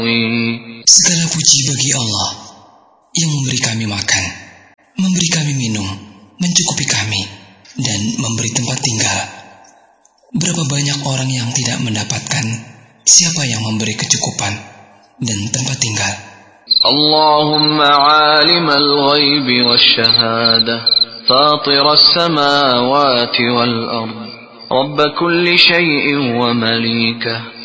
Segala puji bagi Allah yang memberi kami makan, memberi kami minum, mencukupi kami, dan memberi tempat tinggal. Berapa banyak orang yang tidak mendapatkan siapa yang memberi kecukupan dan tempat tinggal. Allahumma alimal ghaibi wasyahadah, fatiras samawati wal ard, rabb kulli syai'in wa malikah,